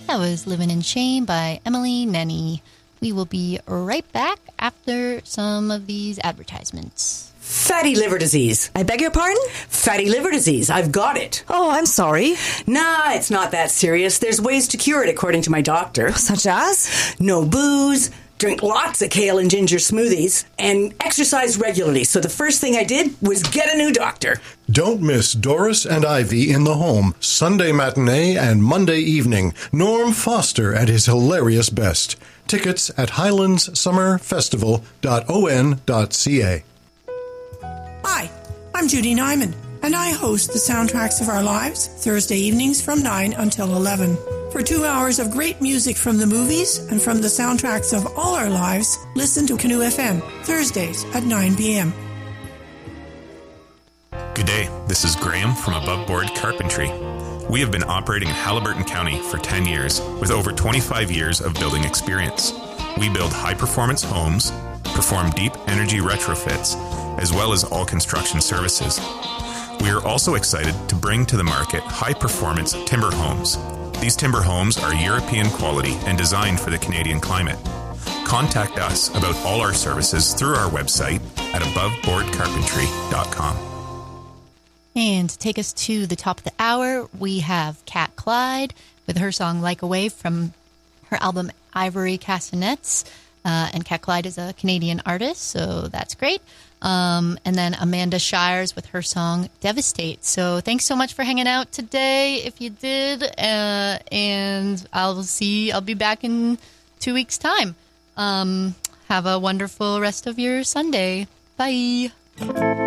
That was Living in Shame by Emily Nenny. We will be right back after some of these advertisements. Fatty liver disease. I beg your pardon? Fatty liver disease. I've got it. Oh, I'm sorry. Nah, it's not that serious. There's ways to cure it, according to my doctor. Such as? No booze, drink lots of kale and ginger smoothies, and exercise regularly. So the first thing I did was get a new doctor. Don't miss Doris and Ivy in the Home, Sunday matinee and Monday evening. Norm Foster at his hilarious best. Tickets at highlandssummerfestival.on.ca. Hi, I'm Judy Nyman, and I host the Soundtracks of Our Lives, Thursday evenings from 9 until 11. For 2 hours of great music from the movies and from the soundtracks of all our lives, listen to Canoe FM, Thursdays at 9 p.m. Good day, this is Graham from Above Board Carpentry. We have been operating in Haliburton County for 10 years with over 25 years of building experience. We build high-performance homes, perform deep energy retrofits, as well as all construction services. We are also excited to bring to the market high-performance timber homes. These timber homes are European quality and designed for the Canadian climate. Contact us about all our services through our website at aboveboardcarpentry.com. And to take us to the top of the hour, we have Kat Clyde with her song Like a Wave from her album Ivory Castanets. And Kat Clyde is a Canadian artist, so that's great. And then Amanda Shires with her song Devastate. So thanks so much for hanging out today, if you did. And I'll be back in 2 weeks' time. Have a wonderful rest of your Sunday. Bye.